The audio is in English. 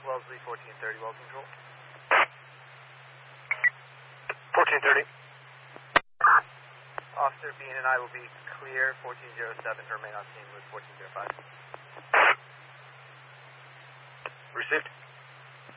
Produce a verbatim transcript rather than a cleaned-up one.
Wellesley, fourteen thirty, well control. fourteen thirty. Officer Bean and I will be clear, fourteen oh seven to remain on scene with fourteen oh five. Received.